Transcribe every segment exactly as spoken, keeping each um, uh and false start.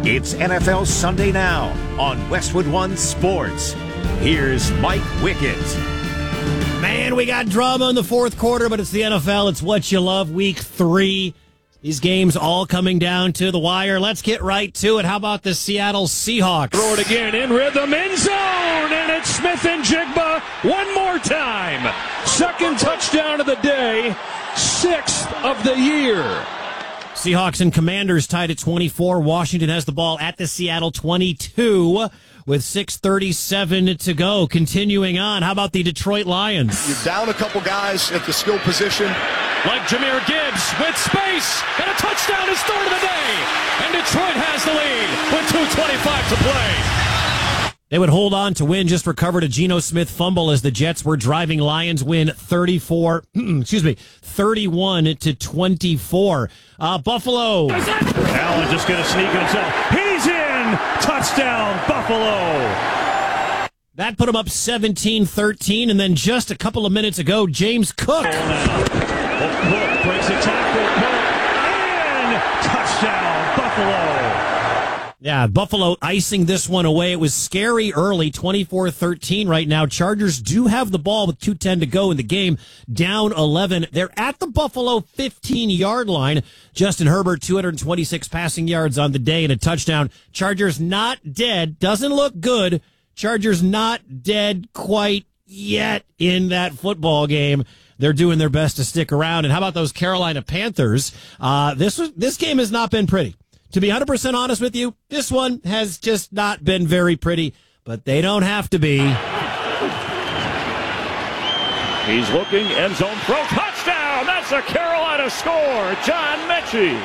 It's N F L Sunday Now on Westwood One Sports. Here's Mike Wickett. Man, we got drama in the fourth quarter, but it's the N F L. It's what you love. Week three. These games all coming down to the wire. Let's get right to it. How about the Seattle Seahawks? Throw it again in rhythm, end zone, and it's Smith and Jigba one more time. Second touchdown of the day, sixth of the year. Seahawks and Commanders tied at twenty-four. Washington has the ball at the Seattle twenty-two with six thirty-seven to go. Continuing on, how about the Detroit Lions? You're down a couple guys at the skill position. Like Jahmyr Gibbs with space, and a touchdown is third of the day. And Detroit has the lead with two twenty-five to play. They would hold on to win, just recovered a Geno Smith fumble as the Jets were driving. Lions win thirty-four, excuse me, thirty-one to twenty-four. Uh, Buffalo. Allen just going to sneak himself. He's in. Touchdown, Buffalo. That put him up seventeen thirteen, and then just a couple of minutes ago, James Cook. Cook breaks a tackle. In. Touchdown, Buffalo. Yeah, Buffalo icing this one away. It was scary early, twenty-four thirteen right now. Chargers do have the ball with two ten to go in the game, down eleven. They're at the Buffalo fifteen-yard line. Justin Herbert, two hundred twenty-six passing yards on the day and a touchdown. Chargers not dead. Doesn't look good. Chargers not dead quite yet in that football game. They're doing their best to stick around. And how about those Carolina Panthers? Uh, this was, this game has not been pretty. To be one hundred percent honest with you, this one has just not been very pretty, but they don't have to be. He's looking, end zone throw, touchdown! That's a Carolina score, John Mechie.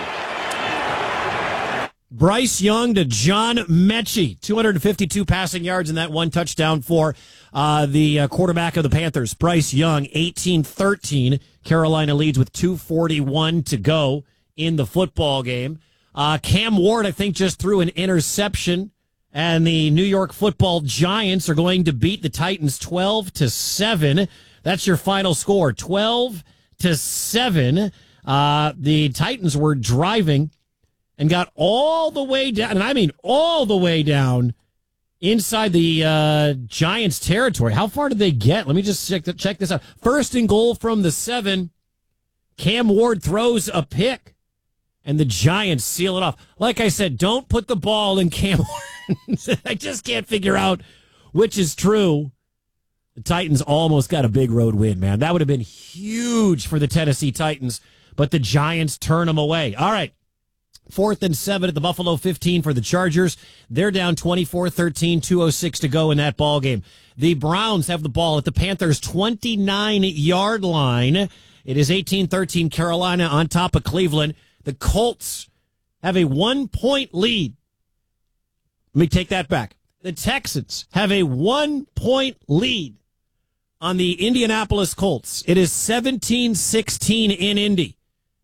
Bryce Young to John Mechie, two hundred fifty-two passing yards and that one touchdown for uh, the uh, quarterback of the Panthers. Bryce Young, eighteen thirteen. Carolina leads with two forty-one to go in the football game. Uh, Cam Ward, I think, just threw an interception, and the New York Football Giants are going to beat the Titans twelve to seven. That's your final score, twelve to seven. Uh, the Titans were driving and got all the way down, and I mean all the way down inside the uh, Giants territory. How far did they get? Let me just check, check this out. First and goal from the seven. Cam Ward throws a pick. And the Giants seal it off. Like I said, don't put the ball in Cam Ward. I just can't figure out which is true. The Titans almost got a big road win, man. That would have been huge for the Tennessee Titans, but the Giants turn them away. All right. Fourth and seven at the Buffalo fifteen for the Chargers. They're down twenty-four thirteen, two oh six to go in that ball game. The Browns have the ball at the Panthers' twenty-nine-yard line. It is eighteen thirteen Carolina on top of Cleveland. The Colts have a one-point lead. Let me take that back. The Texans have a one-point lead on the Indianapolis Colts. It is seventeen sixteen in Indy.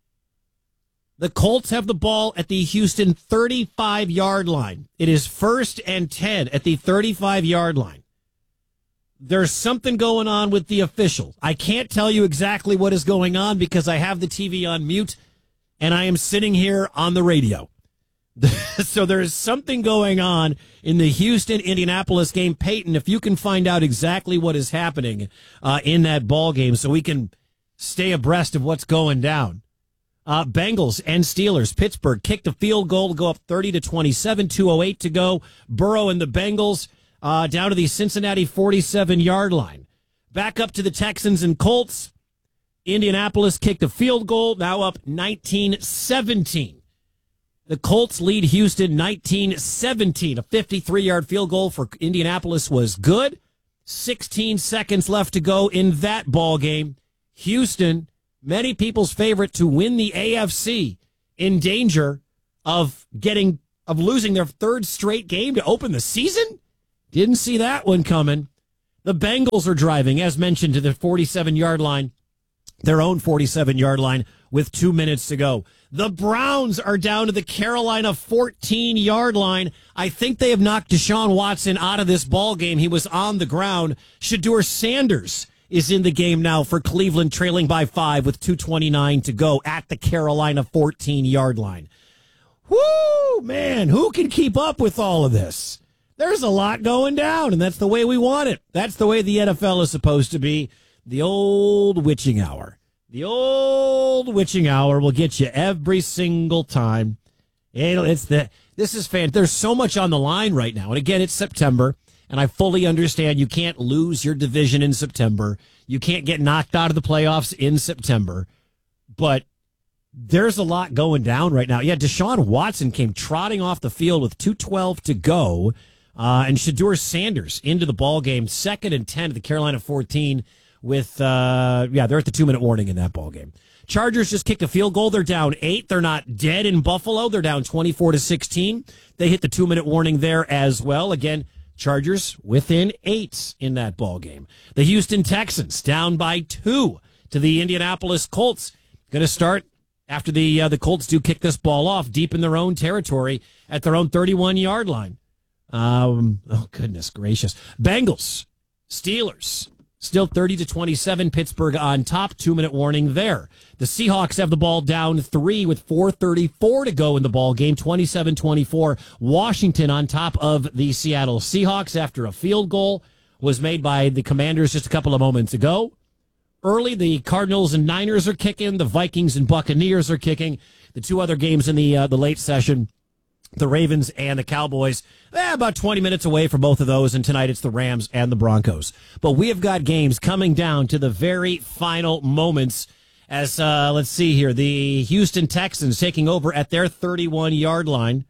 The Colts have the ball at the Houston thirty-five-yard line. It is first and ten at the thirty-five-yard line. There's something going on with the officials. I can't tell you exactly what is going on because I have the T V on mute. And I am sitting here on the radio. So there is something going on in the Houston-Indianapolis game. Peyton, if you can find out exactly what is happening uh, in that ball game so we can stay abreast of what's going down. Uh, Bengals and Steelers. Pittsburgh kicked a field goal to go up thirty to twenty-seven, two oh eight to go. Burrow and the Bengals uh, down to the Cincinnati forty-seven-yard line. Back up to the Texans and Colts. Indianapolis kicked a field goal, now up nineteen seventeen. The Colts lead Houston nineteen seventeen. A fifty-three-yard field goal for Indianapolis was good. sixteen seconds left to go in that ball game. Houston, many people's favorite to win the A F C, in danger of getting of losing their third straight game to open the season. Didn't see that one coming. The Bengals are driving, as mentioned, to the forty-seven-yard line. Their own forty-seven-yard line with two minutes to go. The Browns are down to the Carolina fourteen-yard line. I think they have knocked Deshaun Watson out of this ball game. He was on the ground. Shedeur Sanders is in the game now for Cleveland, trailing by five with two twenty-nine to go at the Carolina fourteen-yard line. Woo! Woo, man, who can keep up with all of this? There's a lot going down, and that's the way we want it. That's the way the N F L is supposed to be. The old witching hour. The old witching hour will get you every single time. It'll, it's the this is fan. There's so much on the line right now, and again, it's September, and I fully understand you can't lose your division in September. You can't get knocked out of the playoffs in September, but there's a lot going down right now. Yeah, Deshaun Watson came trotting off the field with two twelve to go, uh, and Shedeur Sanders into the ball game, second and ten at the Carolina fourteen. With uh, yeah, they're at the two minute warning in that ball game. Chargers just kicked a field goal. They're down eight. They're not dead in Buffalo. They're down twenty-four to sixteen. They hit the two minute warning there as well. Again, Chargers within eight in that ball game. The Houston Texans down by two to the Indianapolis Colts. Going to start after the uh, the Colts do kick this ball off deep in their own territory at their own thirty-one yard line. Um, oh goodness gracious! Bengals, Steelers. Still thirty to twenty-seven, Pittsburgh on top. Two-minute warning there. The Seahawks have the ball down three with four thirty-four to go in the ball game. twenty-seven twenty-four, Washington on top of the Seattle Seahawks after a field goal was made by the Commanders just a couple of moments ago. Early, the Cardinals and Niners are kicking. The Vikings and Buccaneers are kicking. The two other games in the uh, the late session, the Ravens and the Cowboys, eh, about twenty minutes away from both of those, and tonight it's the Rams and the Broncos. But we have got games coming down to the very final moments as, uh, let's see here, the Houston Texans taking over at their thirty-one yard line.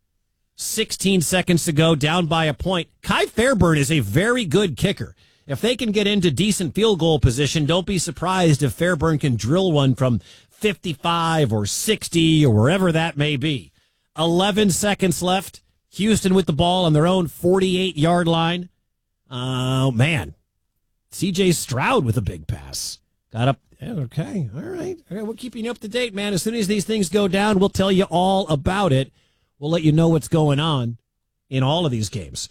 sixteen seconds to go, down by a point. Kai Fairburn is a very good kicker. If they can get into decent field goal position, don't be surprised if Fairburn can drill one from fifty-five or sixty or wherever that may be. eleven seconds left. Houston with the ball on their own forty-eight yard line. Oh, man. C J Stroud with a big pass. Got up. Okay. All right. All right. We're keeping you up to date, man. As soon as these things go down, we'll tell you all about it. We'll let you know what's going on in all of these games.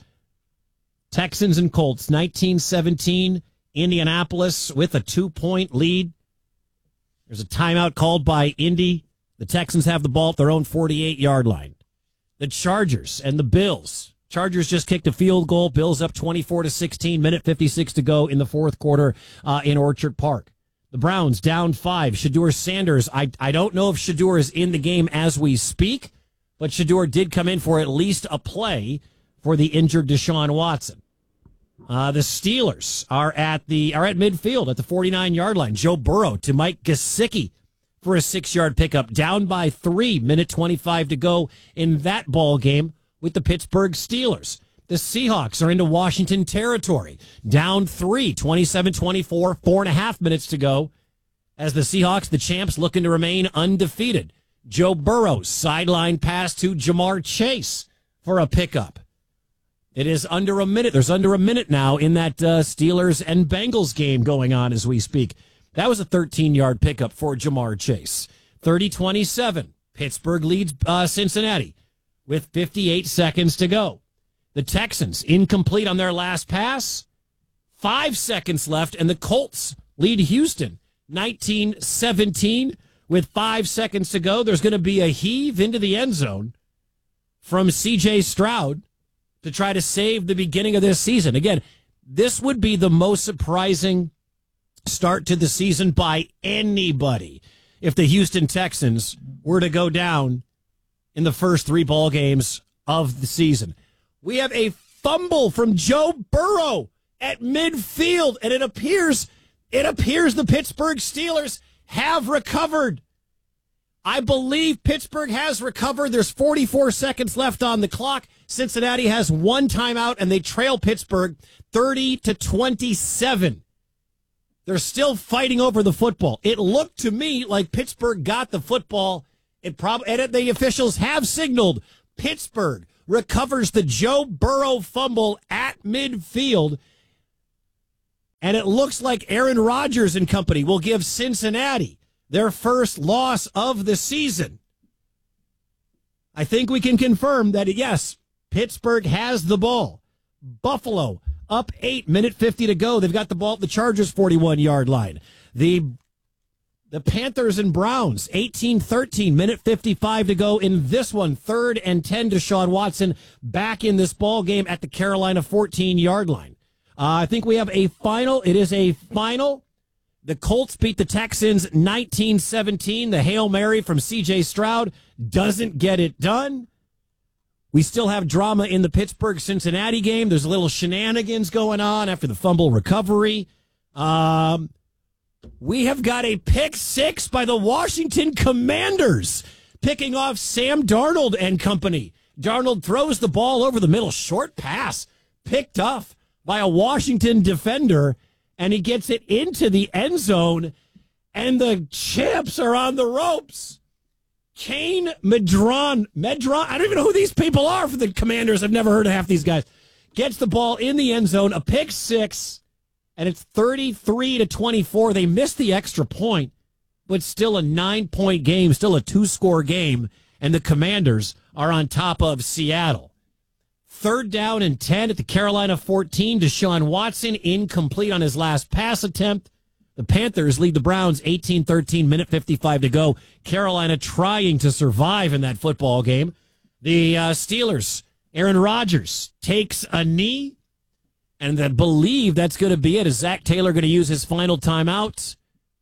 Texans and Colts, nineteen seventeen. Indianapolis with a two-point lead. There's a timeout called by Indy. The Texans have the ball at their own forty-eight yard line. The Chargers and the Bills. Chargers just kicked a field goal. Bills up twenty-four to sixteen. Minute fifty-six to go in the fourth quarter uh, in Orchard Park. The Browns down five. Shedeur Sanders. I, I don't know if Shedeur is in the game as we speak, but Shedeur did come in for at least a play for the injured Deshaun Watson. Uh, the Steelers are at the are at midfield at the forty-nine yard line. Joe Burrow to Mike Gesicki for a six-yard pickup, down by three, minute twenty-five to go in that ball game with the Pittsburgh Steelers. The Seahawks are into Washington territory, down three, twenty-seven twenty-four, four and a half minutes to go, as the Seahawks, the champs, looking to remain undefeated. Joe Burrow, sideline pass to Jamar Chase for a pickup. It is under a minute. There's under a minute now in that uh, Steelers and Bengals game going on as we speak. That was a thirteen yard pickup for Jamar Chase. thirty twenty-seven. Pittsburgh leads uh, Cincinnati with fifty-eight seconds to go. The Texans incomplete on their last pass. Five seconds left, and the Colts lead Houston nineteen seventeen with five seconds to go. There's going to be a heave into the end zone from C J Stroud to try to save the beginning of this season. Again, this would be the most surprising start to the season by anybody if the Houston Texans were to go down in the first three ball games of the season. We have a fumble from Joe Burrow at midfield, and it appears it appears the Pittsburgh Steelers have recovered. I believe Pittsburgh has recovered. There's forty-four seconds left on the clock. Cincinnati has one timeout, and they trail Pittsburgh thirty to twenty-seven. They're still fighting over the football. It looked to me like Pittsburgh got the football. It probably, and the officials have signaled Pittsburgh recovers the Joe Burrow fumble at midfield. And it looks like Aaron Rodgers and company will give Cincinnati their first loss of the season. I think we can confirm that, yes, Pittsburgh has the ball. Buffalo up eight, minute fifty to go. They've got the ball at the Chargers' forty-one yard line. The The Panthers and Browns, eighteen thirteen, minute fifty-five to go in this one. Third and ten, Deshaun Watson back in this ball game at the Carolina fourteen-yard line. Uh, I think we have a final. It is a final. The Colts beat the Texans nineteen seventeen. The Hail Mary from C J Stroud doesn't get it done. We still have drama in the Pittsburgh-Cincinnati game. There's a little shenanigans going on after the fumble recovery. Um... We have got a pick six by the Washington Commanders, picking off Sam Darnold and company. Darnold throws the ball over the middle, short pass, picked off by a Washington defender, and he gets it into the end zone, and the champs are on the ropes. Kane Medron, Medron, I don't even know who these people are for the Commanders. I've never heard of half these guys. Gets the ball in the end zone, a pick six. And it's thirty-three to twenty-four. They missed the extra point, but still a nine-point game, still a two-score game, and the Commanders are on top of Seattle. Third down and ten at the Carolina fourteen. Deshaun Watson incomplete on his last pass attempt. The Panthers lead the Browns eighteen thirteen, minute fifty-five to go. Carolina trying to survive in that football game. The uh, Steelers, Aaron Rodgers takes a knee. And I believe that's going to be it. Is Zach Taylor going to use his final timeout?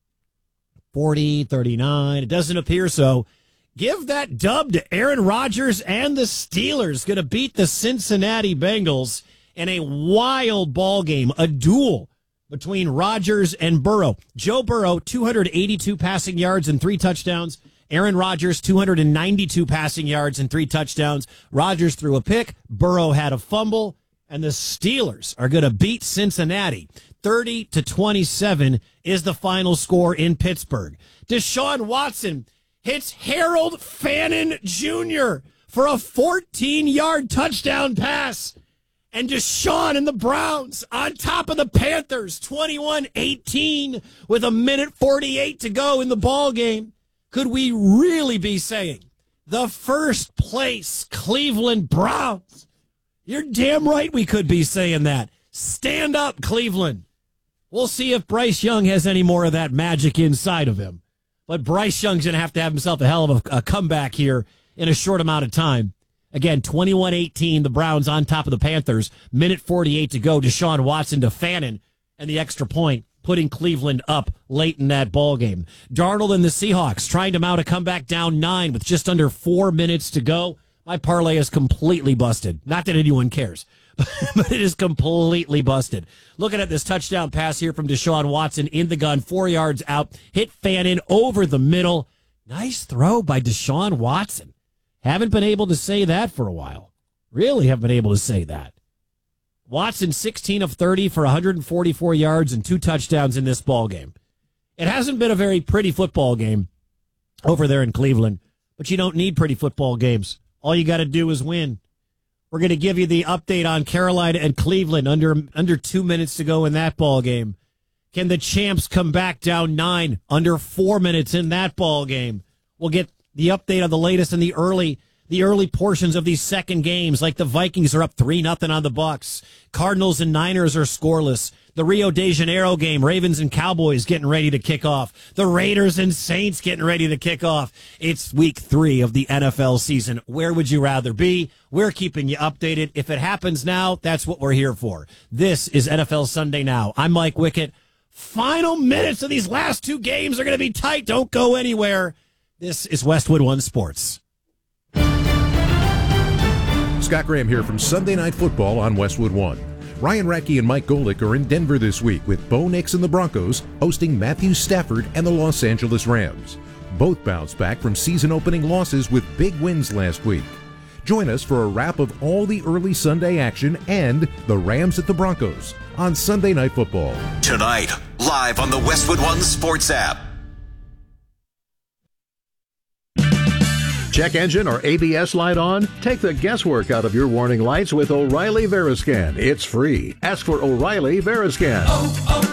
forty thirty-nine. It doesn't appear so. Give that dub to Aaron Rodgers and the Steelers. Going to beat the Cincinnati Bengals in a wild ball game, a duel between Rodgers and Burrow. Joe Burrow, two hundred eighty-two passing yards and three touchdowns. Aaron Rodgers, two hundred ninety-two passing yards and three touchdowns. Rodgers threw a pick. Burrow had a fumble. And the Steelers are going to beat Cincinnati. thirty to twenty-seven is the final score in Pittsburgh. Deshaun Watson hits Harold Fannin Junior for a fourteen-yard touchdown pass. And Deshaun and the Browns on top of the Panthers, twenty-one eighteen with a minute forty-eight to go in the ball game. Could we really be saying the first place Cleveland Browns? You're damn right we could be saying that. Stand up, Cleveland. We'll see if Bryce Young has any more of that magic inside of him. But Bryce Young's going to have to have himself a hell of a, a comeback here in a short amount of time. Again, twenty-one eighteen, the Browns on top of the Panthers. Minute forty-eight to go. Deshaun Watson to Fannin, and the extra point, putting Cleveland up late in that ball game. Darnold and the Seahawks trying to mount a comeback down nine with just under four minutes to go. My parlay is completely busted. Not that anyone cares, but it is completely busted. Looking at this touchdown pass here from Deshaun Watson in the gun, four yards out, hit Fannin over the middle. Nice throw by Deshaun Watson. Haven't been able to say that for a while. Really haven't been able to say that. Watson, sixteen of thirty for one hundred forty-four yards and two touchdowns in this ball game. It hasn't been a very pretty football game over there in Cleveland, but you don't need pretty football games. All you got to do is win. We're going to give you the update on Carolina and Cleveland under under two minutes to go in that ball game. Can the champs come back down nine under four minutes in that ball game? We'll get the update on the latest in the early the early portions of these second games, like the Vikings are up three nothing on the Bucs. Cardinals and Niners are scoreless. The Rio de Janeiro game, Ravens and Cowboys getting ready to kick off. The Raiders and Saints getting ready to kick off. It's week three of the N F L season. Where would you rather be? We're keeping you updated. If it happens now, that's what we're here for. This is N F L Sunday Now. I'm Mike Wickett. Final minutes of these last two games are going to be tight. Don't go anywhere. This is Westwood One Sports. Scott Graham here from Sunday Night Football on Westwood One. Ryan Radke and Mike Golick are in Denver this week with Bo Nix and the Broncos hosting Matthew Stafford and the Los Angeles Rams. Both bounced back from season-opening losses with big wins last week. Join us for a wrap of all the early Sunday action and the Rams at the Broncos on Sunday Night Football. Tonight, live on the Westwood One Sports app. Check engine or A B S light on? Take the guesswork out of your warning lights with O'Reilly Veriscan. It's free. Ask for O'Reilly Veriscan. Oh, oh.